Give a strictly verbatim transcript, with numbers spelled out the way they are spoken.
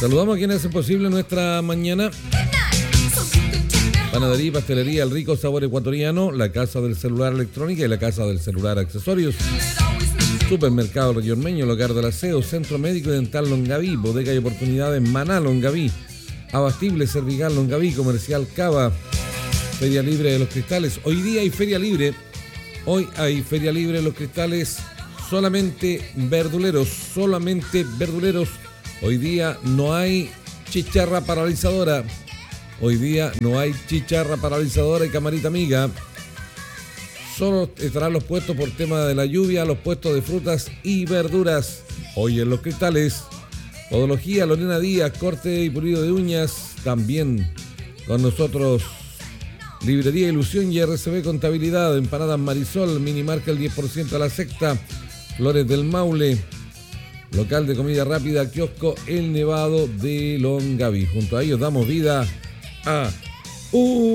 Saludamos a quienes hacen posible nuestra mañana. Panadería y pastelería El Rico Sabor Ecuatoriano, la Casa del Celular Electrónica y la Casa del Celular Accesorios. Supermercado Regiormeño, el Hogar del Aseo, Centro Médico y Dental Longaví, Bodega y Oportunidades Maná Longaví, Abastible Cervical Longaví, Comercial Cava, Feria Libre de los Cristales. Hoy día hay Feria Libre, hoy hay Feria Libre de los Cristales, solamente verduleros, solamente verduleros. Hoy día no hay chicharra paralizadora, hoy día no hay chicharra paralizadora y camarita amiga. Solo estarán los puestos por tema de la lluvia, los puestos de frutas y verduras. Hoy en Los Cristales, Podología, Lorena Díaz, corte y pulido de uñas. También con nosotros, Librería Ilusión y R C B Contabilidad, Empanadas Marisol, Minimarca el diez por ciento a la sexta, Flores del Maule, local de comida rápida, kiosco El Nevado de Longaví. Junto a ellos damos vida a... Uh,